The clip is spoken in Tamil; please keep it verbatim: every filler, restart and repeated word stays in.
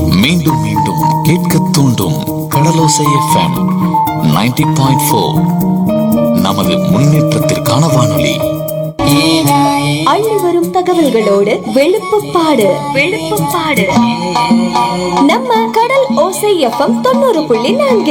மீண்டும் மீண்டும் கேட்க தூண்டும் கடலோசை எஃப்எம் நைன்டி பாயிண்ட் ஃபோர். நமது முன்னேற்றத்திற்கான வானொலி. அள்ளி வரும் தகவல்களோடு வெளுப்புப்பாடு வெளுப்புப்பாடு நம்ம கடல் ஓசை எஃப்எம் தொண்ணூறு புள்ளி நான்கு.